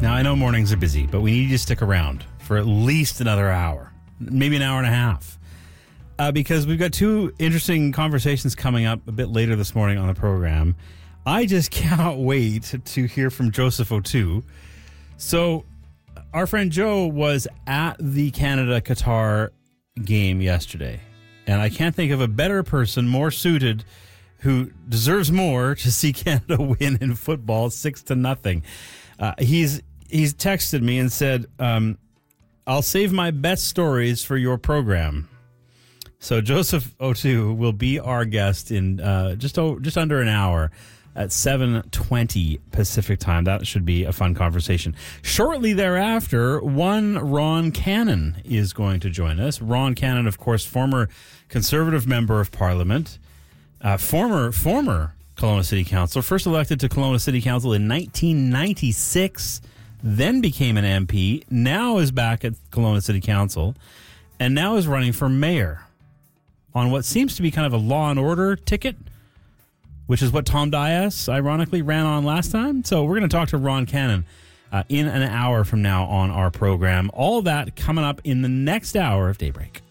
Now, I know mornings are busy, but we need you to stick around for at least another hour, maybe an hour and a half, because we've got two interesting conversations coming up a bit later this morning on the program. I just cannot wait to hear from Joseph O'Toole. So, our friend Joe was at the Canada-Qatar game yesterday, and I can't think of a better person more suited who deserves more to see Canada win in football 6-0. He's texted me and said, I'll save my best stories for your program. So Joseph O'Toole will be our guest in just under an hour at 7:20 Pacific time. That should be a fun conversation. Shortly thereafter, one Ron Cannon is going to join us. Ron Cannon, of course, former Conservative Member of Parliament, former Kelowna City Council, first elected to Kelowna City Council in 1996, then became an MP, now is back at Kelowna City Council, and now is running for mayor on what seems to be kind of a law and order ticket, which is what Tom Dias, ironically, ran on last time. So we're going to talk to Ron Cannon in an hour from now on our program. All that coming up in the next hour of Daybreak.